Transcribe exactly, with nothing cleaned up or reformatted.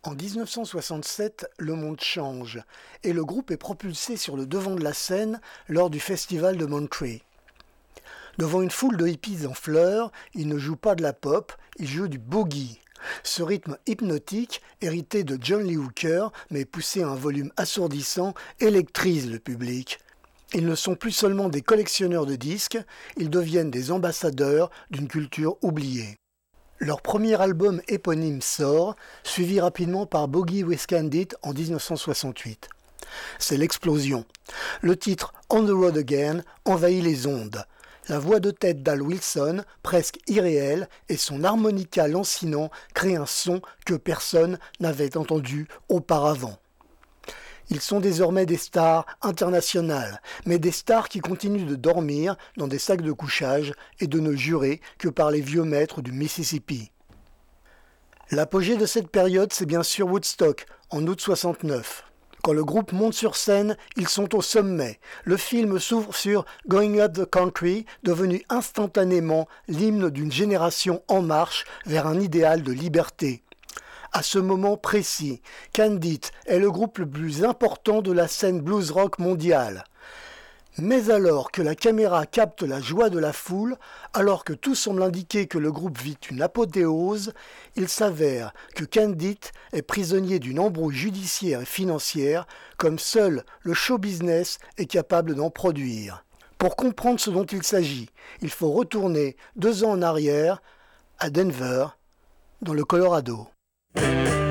En dix-neuf cent soixante-sept, le monde change et le groupe est propulsé sur le devant de la scène lors du festival de Monterey. Devant une foule de hippies en fleurs, ils ne jouent pas de la pop, ils jouent du boogie. Ce rythme hypnotique, hérité de John Lee Hooker, mais poussé à un volume assourdissant, électrise le public. Ils ne sont plus seulement des collectionneurs de disques, ils deviennent des ambassadeurs d'une culture oubliée. Leur premier album éponyme sort, suivi rapidement par Boogie with Candid en dix-neuf cent soixante-huit. C'est l'explosion. Le titre On the Road Again envahit les ondes. La voix de tête d'Al Wilson, presque irréelle, et son harmonica lancinant créent un son que personne n'avait entendu auparavant. Ils sont désormais des stars internationales, mais des stars qui continuent de dormir dans des sacs de couchage et de ne jurer que par les vieux maîtres du Mississippi. L'apogée de cette période, c'est bien sûr Woodstock, en août soixante-neuf. Quand le groupe monte sur scène, ils sont au sommet. Le film s'ouvre sur Going Up the Country, devenu instantanément l'hymne d'une génération en marche vers un idéal de liberté. À ce moment précis, Candid est le groupe le plus important de la scène blues rock mondiale. Mais alors que la caméra capte la joie de la foule, alors que tout semble indiquer que le groupe vit une apothéose, il s'avère que Candid est prisonnier d'une embrouille judiciaire et financière, comme seul le show business est capable d'en produire. Pour comprendre ce dont il s'agit, il faut retourner deux ans en arrière, à Denver, dans le Colorado. Thank you.